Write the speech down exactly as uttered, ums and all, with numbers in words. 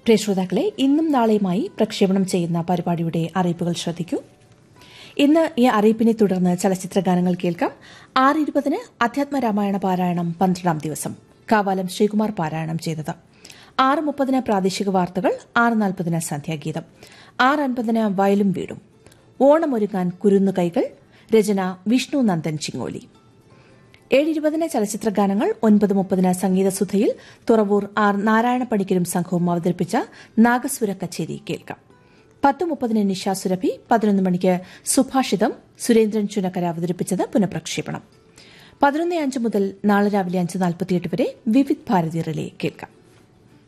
പ്രിയ ശ്രോതാക്കളെ, ഇന്നും നാളെയുമായി പ്രക്ഷേപണം ചെയ്യുന്ന പരിപാടിയുടെ അറിയിപ്പുകൾ ശ്രദ്ധിക്കൂ. ഇന്ന് ഈ അറിയിപ്പിനെ തുടർന്ന് ചലച്ചിത്ര ഗാനങ്ങൾ കേൾക്കാം. ആറ് ഇരുപതിന് അധ്യാത്മരാമായണ പാരായണം പന്ത്രണ്ടാം ദിവസം കാവാലം ശ്രീകുമാർ പാരായണം ചെയ്തത്. ആറ് മുപ്പതിന് പ്രാദേശിക വാർത്തകൾ. ആറ് നാൽപ്പതിന് സന്ധ്യാഗീതം. ആറ് അൻപതിന് വയലും വീടും. ഓണമൊരുങ്ങാൻ കുരുന്നു കൈകൾ. രചന വിഷ്ണു നന്ദൻ ചിങ്ങോലി. ഏഴ് ഇരുപതിന് ചലച്ചിത്ര ഗാനങ്ങൾ. ഒൻപത് മുപ്പതിന് സംഗീതസുധയിൽ തുറവൂർ ആർ നാരായണ പണിക്കരും സംഘവും അവതരിപ്പിച്ച നാഗസ്വര കച്ചേരി കേൾക്കാം. പത്ത് മുപ്പതിന് നിശാ സുരഭി. പതിനൊന്ന് മണിക്ക് സുഭാഷിതം സുരേന്ദ്രൻ ചുനക്കര അവതരിപ്പിച്ചത് പുനഃപ്രക്ഷേപണം. പതിനൊന്ന് അഞ്ച് മുതൽ നാളെ രാവിലെ അഞ്ച് നാൽപ്പത്തിയെട്ട് വരെ വിവിധ് ഭാരതി റിലേ കേൾക്കാം.